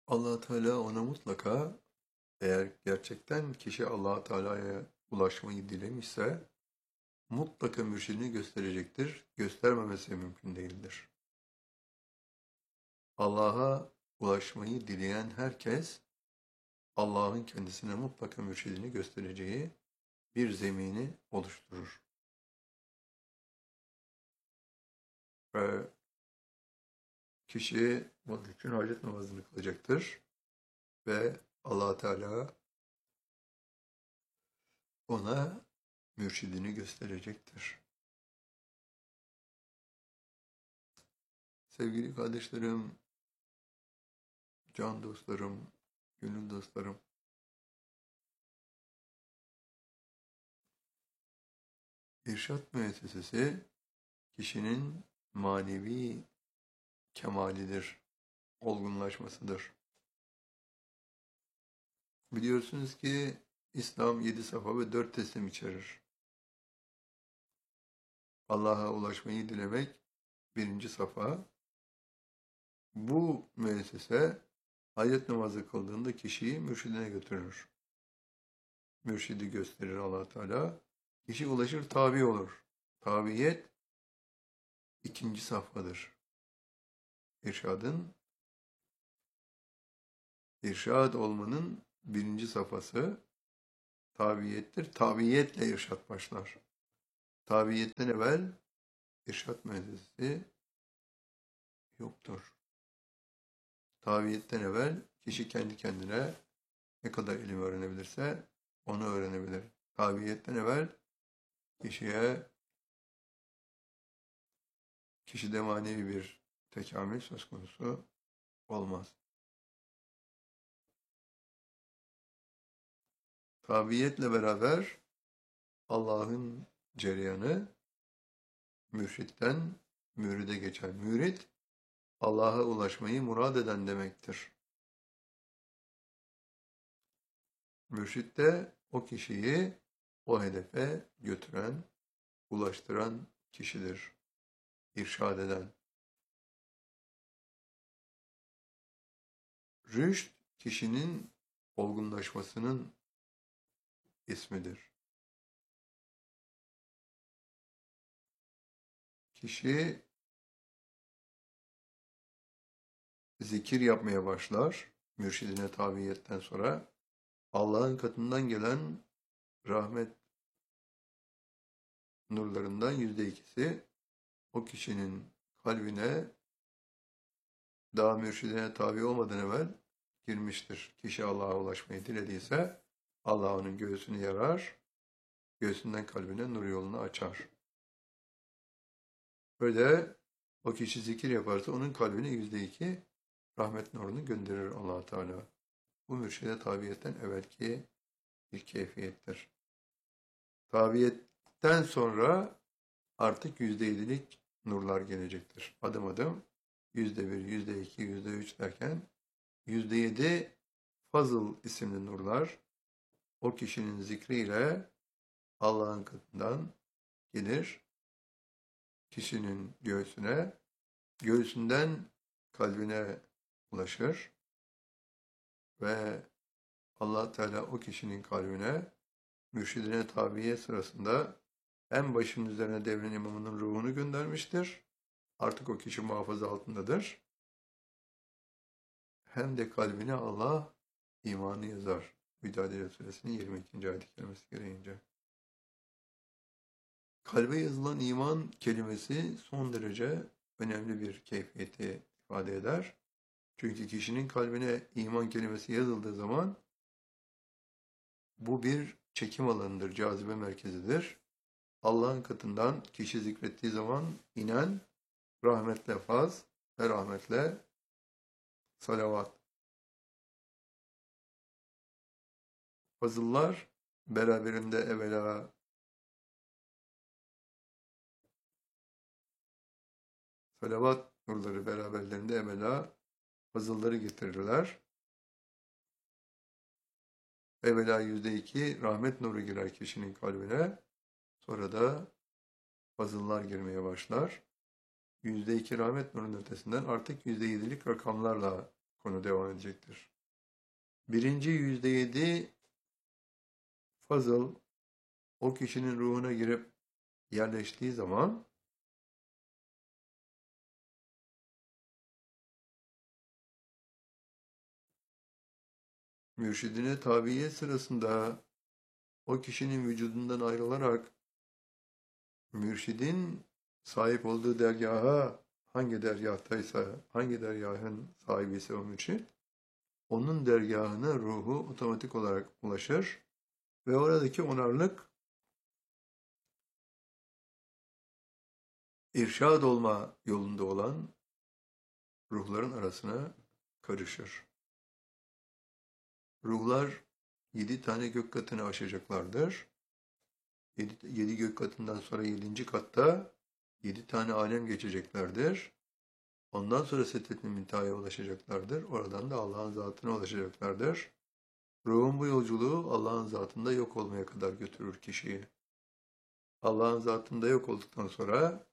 Allah Teala ona mutlaka eğer gerçekten kişi Allah Teala'ya ulaşmayı dilemişse mutlaka mürşidini gösterecektir. Göstermemesi mümkün değildir. Allah'a ulaşmayı dileyen herkes Allah'ın kendisine mutlaka mürşidini göstereceği bir zemini oluşturur. Ve kişi bunun için hacet namazını kılacaktır ve Allah Teala ona mürşidini gösterecektir. Sevgili kardeşlerim, can dostlarım, gönül dostlarım, irşad müessesesi kişinin manevi kemalidir, olgunlaşmasıdır. Biliyorsunuz ki İslam 7 safa ve 4 teslim içerir. Allah'a ulaşmayı dilemek birinci safa. Bu müessese hayat namazı kıldığında kişiyi mürşidine götürür. Mürşidi gösterir Allah Teala. Kişi ulaşır, tabi olur. Tabiyet ikinci safhadır. İrşadın, irşad olmanın birinci safhası tabiyettir. Tabiyetle irşad başlar. Tabiyetten evvel irşad müessesesi yoktur. Tabiyetten evvel kişi kendi kendine ne kadar ilim öğrenebilirse onu öğrenebilir. Tabiyetten evvel kişide manevi bir tekamül söz konusu olmaz. Tabiyetle beraber Allah'ın cereyanı mürşitten müride geçer. Mürit, Allah'a ulaşmayı murad eden demektir. Mürşit de o kişiyi o hedefe götüren, ulaştıran kişidir. İrşad eden. Rüşd, kişinin olgunlaşmasının ismidir. Kişi zikir yapmaya başlar, mürşidine tabiyetten sonra. Allah'ın katından gelen rahmet nurlarından %2'si o kişinin kalbine daha mürşidine tabi olmadan evvel girmiştir. Kişi Allah'a ulaşmayı dilediyse Allah onun göğsünü yarar, göğsünden kalbine nur yolunu açar. Böyle o kişi zikir yaparsa onun kalbine %2 rahmet nurunu gönderir Allah Teala. Bu mürşide tabiyetten evvelki bir keyfiyettir. Tabiyetten sonra artık %7'lik nurlar gelecektir. Adım adım %1, %2, %3 derken %7 Fazıl isimli nurlar o kişinin zikriyle Allah'ın katından gelir kişinin göğsüne, göğsünden kalbine ulaşır ve Allah Teala o kişinin kalbine mürşidine tabiye sırasında en başının üzerine devrin imamının ruhunu göndermiştir. Artık o kişi muhafaza altındadır. Hem de kalbine Allah imanı yazar. Mücadele Suresinin 22. ayet-i kerimesi gereğince. Kalbe yazılan iman kelimesi son derece önemli bir keyfiyeti ifade eder. Çünkü kişinin kalbine iman kelimesi yazıldığı zaman bu bir çekim alanıdır, cazibe merkezidir. Allah'ın katından kişi zikrettiği zaman inen rahmetle faz ve rahmetle salavat. Fazıllar beraberinde evvela salavat nurları beraberlerinde evvela fazılları getirirler. Evvela %2 rahmet nuru girer kişinin kalbine. Sonra da fazıllar girmeye başlar. %2 rahmet nurunun ötesinden artık %7'lik rakamlarla konu devam edecektir. Birinci %7 fazıl o kişinin ruhuna girip yerleştiği zaman mürşidine tabiye sırasında o kişinin vücudundan ayrılarak mürşidin sahip olduğu dergaha, hangi dergahtaysa, hangi dergahın sahibi ise o mürşid, onun dergahına ruhu otomatik olarak ulaşır ve oradaki onarlık irşad olma yolunda olan ruhların arasına karışır. Ruhlar 7 tane gök katını aşacaklardır. 7 gök katından sonra 7. katta 7 tane alem geçeceklerdir. Ondan sonra Sedret-i Münteha'ya ulaşacaklardır. Oradan da Allah'ın zatına ulaşacaklardır. Ruhun bu yolculuğu Allah'ın zatında yok olmaya kadar götürür kişiyi. Allah'ın zatında yok olduktan sonra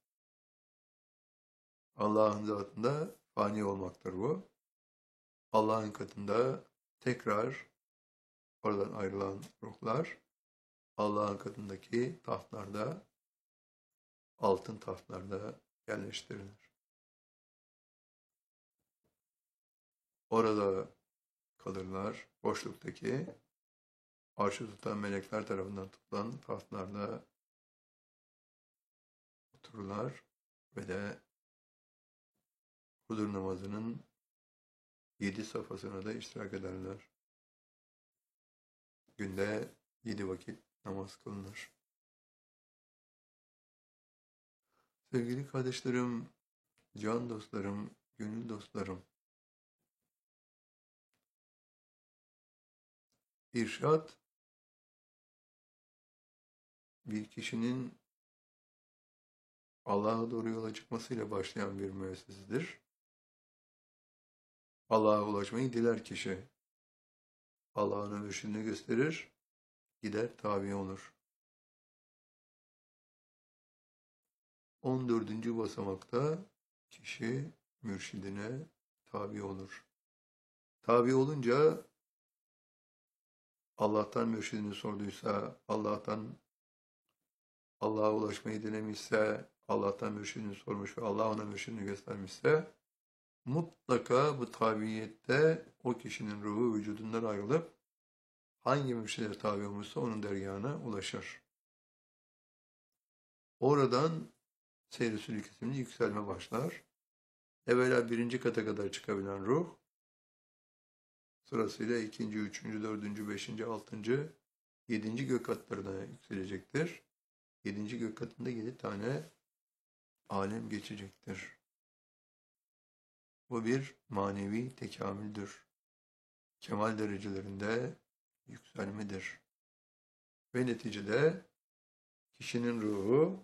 Allah'ın zatında fani olmaktır bu. Allah'ın katında tekrar oradan ayrılan ruhlar Allah'ın katındaki tahtlarda, altın tahtlarda yerleştirilir. Orada kalırlar. Boşluktaki arşı tutan melekler tarafından tutulan tahtlarda otururlar ve de hudur namazının 7 safhasına da iştirak ederler. Günde 7 vakit namaz kılınır. Sevgili kardeşlerim, can dostlarım, gönül dostlarım, İrşad bir kişinin Allah'a doğru yola çıkmasıyla başlayan bir müessesedir. Allah'a ulaşmayı diler kişi. Allah'ın mürşidini gösterir, gider tabi olur. 14. basamakta kişi mürşidine tabi olur. Tabi olunca Allah'tan mürşidini sorduysa, Allah'a ulaşmayı denemişse, Allah'tan mürşidini sormuş ve Allah ona mürşidini göstermişse, mutlaka bu tabiyette o kişinin ruhu vücudundan ayrılıp hangi mürşide tabi olmuşsa onun dergahına ulaşır. Oradan seyr-i sülük isimli yükselme başlar. Evvela 1. kata kadar çıkabilen ruh, sırasıyla 2., 3., 4., 5., 6., 7. gök katlarına yükselecektir. 7. gök katında 7 tane alem geçecektir. Bu bir manevi tekamüldür. Kemal derecelerinde yükselmedir. Ve neticede kişinin ruhu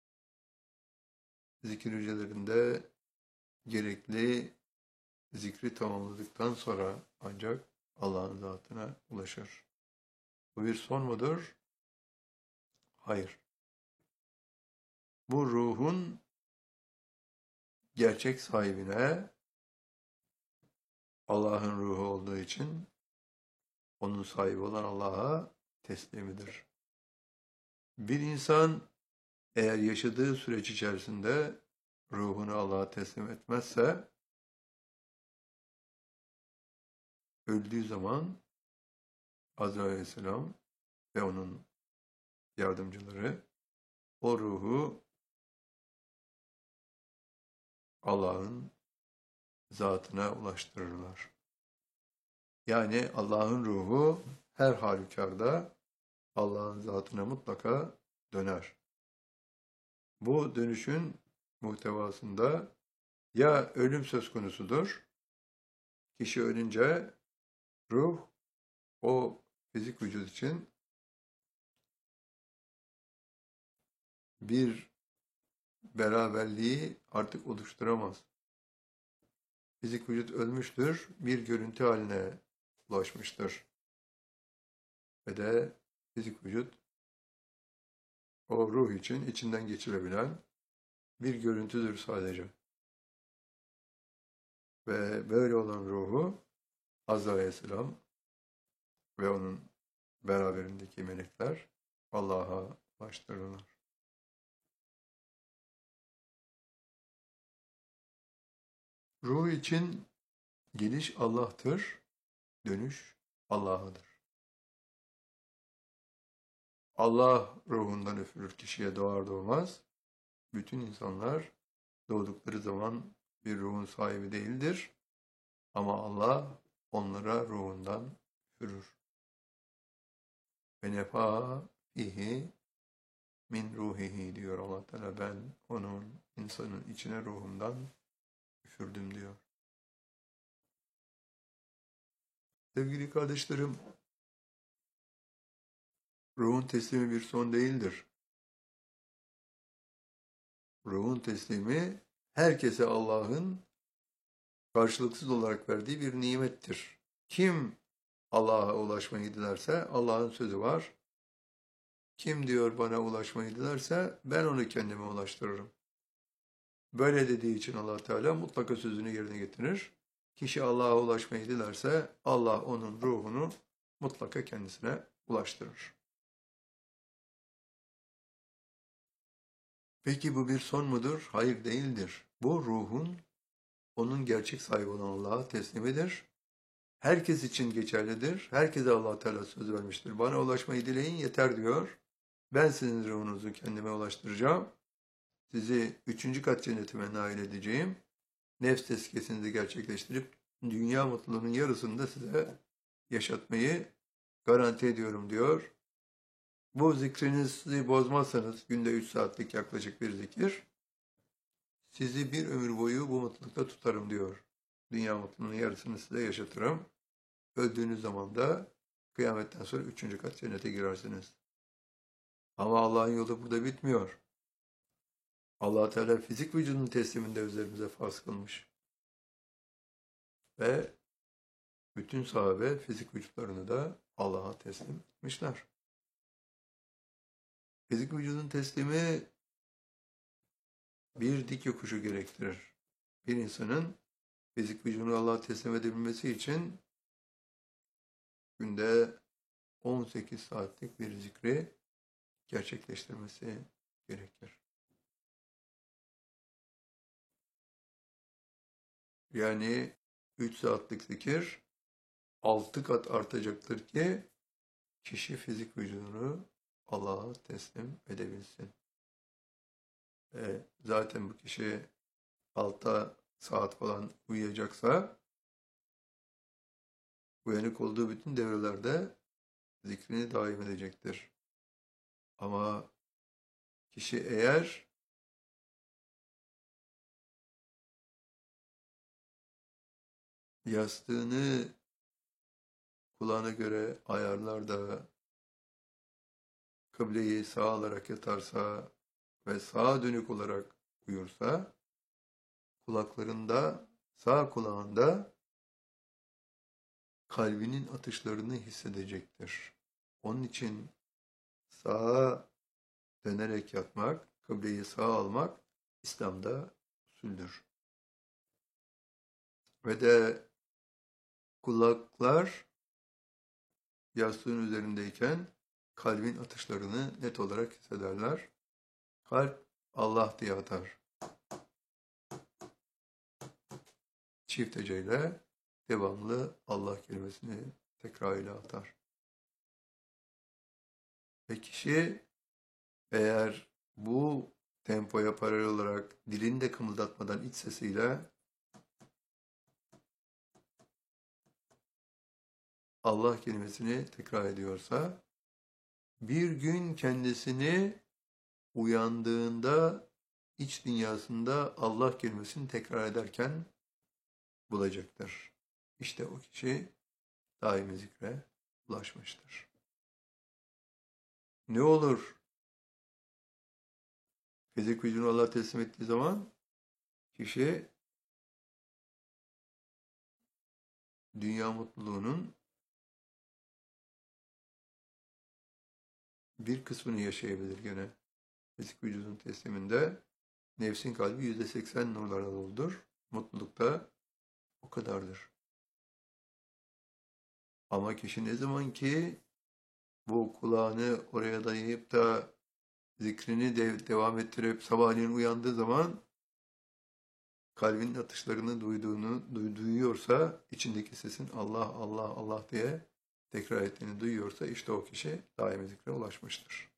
zikir hücrelerinde gerekli zikri tamamladıktan sonra ancak Allah'ın zatına ulaşır. Bu bir son mudur? Hayır. Bu ruhun gerçek sahibine Allah'ın ruhu olduğu için onun sahibi olan Allah'a teslimidir. Bir insan eğer yaşadığı süreç içerisinde ruhunu Allah'a teslim etmezse öldüğü zaman Azrail Aleyhisselam ve onun yardımcıları o ruhu Allah'ın zatına ulaştırırlar. Yani Allah'ın ruhu her halükarda Allah'ın zatına mutlaka döner. Bu dönüşün muhtevasında ya ölüm söz konusudur, kişi ölünce ruh o fizik vücut için bir beraberliği artık oluşturamaz. Fizik vücut ölmüştür, bir görüntü haline ulaşmıştır. Ve de fizik vücut o ruh için içinden geçirebilen bir görüntüdür sadece. Ve böyle olan ruhu Azrail Aleyhisselam ve onun beraberindeki melekler Allah'a ulaştırırlar. Ruh için geliş Allah'tır, dönüş Allah'adır. Allah ruhundan üfürür kişiye doğar doğmaz. Bütün insanlar doğdukları zaman bir ruhun sahibi değildir. Ama Allah onlara ruhundan üfürür. Ve nefa fihi min ruhihi diyor Allah Teala. Ben onun insanın içine ruhumdan üfürdüm diyor. Sevgili kardeşlerim, ruhun teslimi bir son değildir. Ruhun teslimi herkese Allah'ın karşılıksız olarak verdiği bir nimettir. Kim Allah'a ulaşmayı dilerse Allah'ın sözü var. Kim diyor bana ulaşmayı dilerse ben onu kendime ulaştırırım. Böyle dediği için Allah Teala mutlaka sözünü yerine getirir. Kişi Allah'a ulaşmayı dilerse Allah onun ruhunu mutlaka kendisine ulaştırır. Peki bu bir son mudur? Hayır değildir. Bu ruhun onun gerçek sahibi olan Allah'a teslimidir. Herkes için geçerlidir. Herkese Allah Teala söz vermiştir. Bana ulaşmayı dileyin yeter diyor. Ben sizin ruhunuzu kendime ulaştıracağım. Sizi 3. kat cennetime nail edeceğim. Nefs tezkiyesinizi gerçekleştirip dünya mutluluğunun yarısını da size yaşatmayı garanti ediyorum diyor. Bu zikrinizi bozmazsanız günde 3 saatlik yaklaşık bir zikir sizi bir ömür boyu bu mutlulukta tutarım diyor. Dünya mutluluğunun yarısını size yaşatırım. Öldüğünüz zaman da kıyametten sonra 3. kat cennete girersiniz. Ama Allah'ın yolu burada bitmiyor. Allah Teala fizik vücudun tesliminde üzerimize farz kılmış. Ve bütün sahabe fizik vücutlarını da Allah'a teslim etmişler. Fizik vücudun teslimi bir dik yokuşu gerektirir. Bir insanın fizik vücudunu Allah'a teslim edebilmesi için günde 18 saatlik bir zikri gerçekleştirmesi gerekir. Yani 3 saatlik zikir 6 kat artacaktır ki kişi fizik vücudunu Allah'a teslim edebilsin. Zaten bu kişi 6 saat falan uyuyacaksa uyanık olduğu bütün devrelerde zikrini daim edecektir. Ama kişi eğer yastığını kulağına göre ayarlar da kıbleyi sağa alarak yatarsa ve sağa dönük olarak uyursa kulaklarında, sağ kulağında kalbinin atışlarını hissedecektir. Onun için sağa dönerek yatmak, kıbleyi sağa almak İslam'da usuldür. Ve de kulaklar yastığın üzerindeyken kalbin atışlarını net olarak hissederler. Kalp Allah diye atar. Çift heceyle devamlı Allah kelimesini tekrar ile atar. Ve kişi eğer bu tempoya paralel olarak dilini de kımıldatmadan iç sesiyle Allah kelimesini tekrar ediyorsa bir gün kendisini uyandığında iç dünyasında Allah kelimesini tekrar ederken bulacaktır. İşte o kişi daimi zikre ulaşmıştır. Ne olur? Fizik vücudunu Allah'a teslim ettiği zaman kişi dünya mutluluğunun bir kısmını yaşayabilir gene. Fizik vücudun tesliminde nefsin kalbi %80 nurlarla doludur. Mutlulukta O kadardır. Ama kişi ne zaman ki bu kulağını oraya dayayıp da zikrini devam ettirip sabahleyin uyandığı zaman kalbinin atışlarını duyuyorsa, içindeki sesin Allah Allah Allah diye tekrar ettiğini duyuyorsa işte o kişi daimi zikre ulaşmıştır.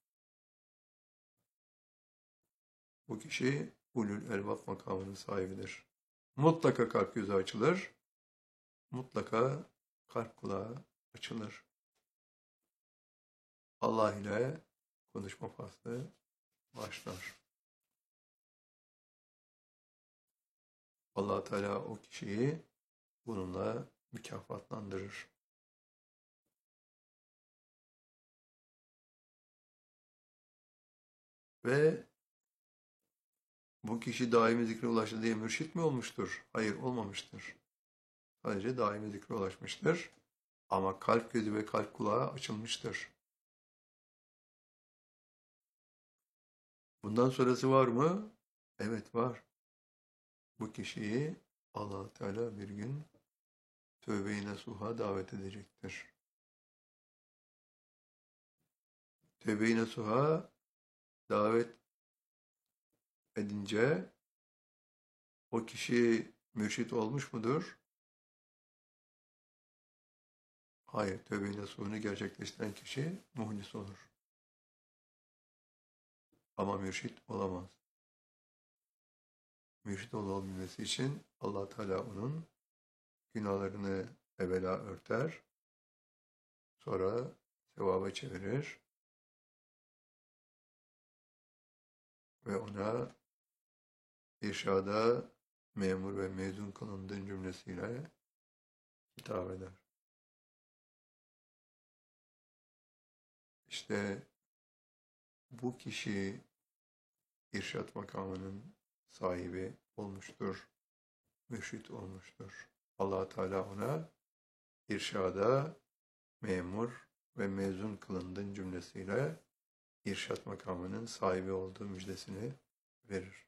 Bu kişi ulul elbab makamının sahibidir. Mutlaka kalp gözü açılır. Mutlaka kalp kulağı açılır. Allah ile konuşma faslı başlar. Allah Teala o kişiyi bununla mükafatlandırır. Ve bu kişi daimi zikre ulaştı diye mürşit mi olmuştur? Hayır, olmamıştır. Sadece daimi zikre ulaşmıştır. Ama kalp gözü ve kalp kulağı açılmıştır. Bundan sonrası var mı? Evet, var. Bu kişiyi Allah Teala bir gün tövbe-i nasuha davet edecektir. Tövbe-i nasuha davet edince o kişi mürşit olmuş mudur? Hayır, tövbe-i nasuhunu gerçekleştiren kişi muhlis olur. Ama mürşit olamaz. Mürşit olabilmesi için Allah Teala onun günahlarını evvela örter, sonra sevaba çevirir ve ona irşada memur ve mezun kılındığın cümlesiyle hitap eder. İşte bu kişi irşat makamının sahibi olmuştur, mürşit olmuştur. Allah Teala ona irşada memur ve mezun kılındığın cümlesiyle irşat makamının sahibi olduğu müjdesini verir.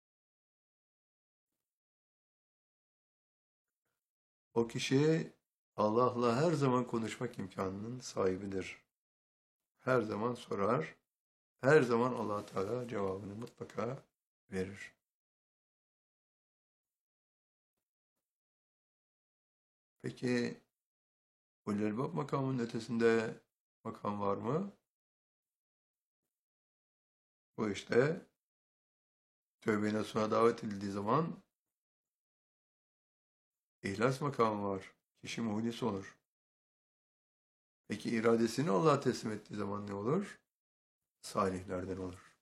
O kişi Allah'la her zaman konuşmak imkanının sahibidir. Her zaman sorar, her zaman Allah Teala cevabını mutlaka verir. Peki Ulul Elbab makamının ötesinde makam var mı? Bu işte tövbe-i nasuha davet edildiği zaman ihlas makamı var. Kişi muhlis olur. Peki iradesini Allah'a teslim ettiği zaman ne olur? Salihlerden olur.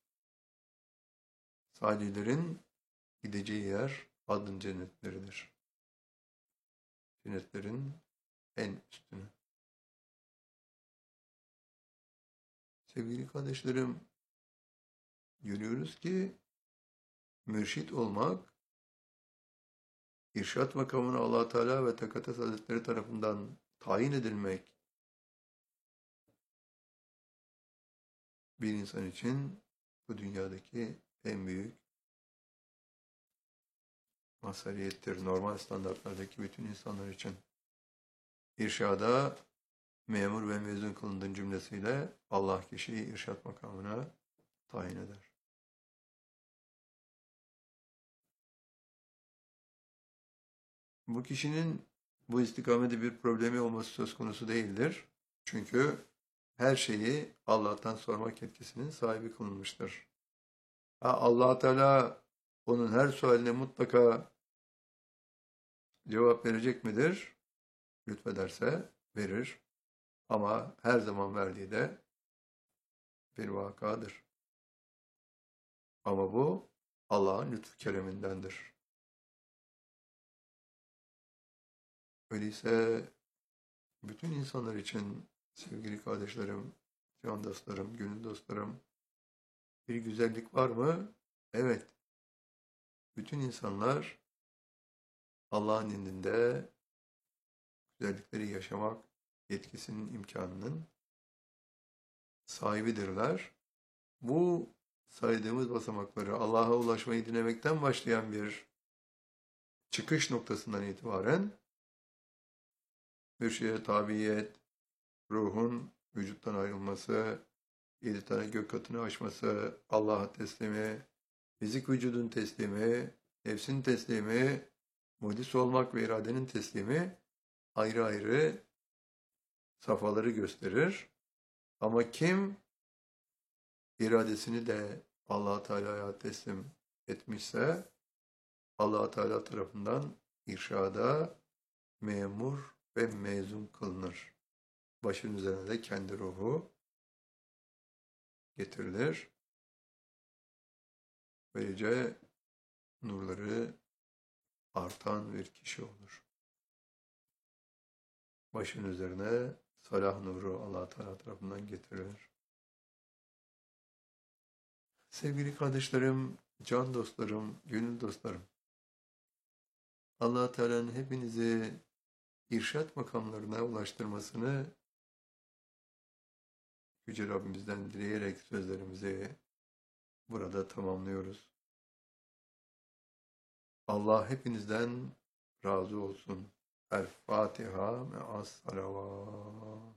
Salihlerin gideceği yer adın cennetleridir. Cennetlerin en üstünü. Sevgili kardeşlerim, görüyoruz ki mürşit olmak, irşat makamına Allah Teala ve Tekaddes Hazretleri tarafından tayin edilmek bir insan için bu dünyadaki en büyük mazhariyettir. Normal standartlardaki bütün insanlar için. İrşada memur ve mezun kılındığın cümlesiyle Allah kişiyi irşat makamına tayin eder. Bu kişinin bu istikamede bir problemi olması söz konusu değildir. Çünkü her şeyi Allah'tan sormak yetkisinin sahibi kılınmıştır. Allah Teala onun her sualine mutlaka cevap verecek midir? Lütfederse verir. Ama her zaman verdiği de bir vakadır. Ama bu Allah'ın lütfu keremindendir. Öyleyse bütün insanlar için sevgili kardeşlerim, can dostlarım, gönül dostlarım, bir güzellik var mı? Evet. Bütün insanlar Allah'ın indinde güzellikleri yaşamak yetkisinin, imkanının sahibidirler. Bu saydığımız basamakları Allah'a ulaşmayı dilemekten başlayan bir çıkış noktasından itibaren mürşide tabiyet, ruhun vücuttan ayrılması, 7 tane gök katını aşması, Allah'a teslimi, fizik vücudun teslimi, nefsin teslimi, muhdis olmak ve iradenin teslimi ayrı ayrı safhaları gösterir. Ama kim iradesini de Allah Teala'ya teslim etmişse Allah Teala tarafından irşada memur ve mezun kılınır. Başın üzerine de kendi ruhu getirilir. Böylece nurları artan bir kişi olur. Başın üzerine salah nuru Allah Teala tarafından getirilir. Sevgili kardeşlerim, can dostlarım, gönül dostlarım, Allah Teala'nın hepinizi irşat makamlarına ulaştırmasını Yüce Rabbimizden dileyerek sözlerimizi burada tamamlıyoruz. Allah hepinizden razı olsun. El Fatiha me'as salavat.